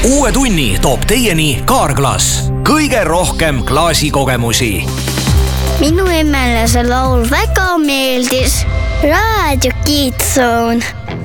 Uue tunni toob teieni Kaarglass. Kõige rohkem klaasikogemusi. Minu emmele see laul väga meeldis. Raadio Kids Zone.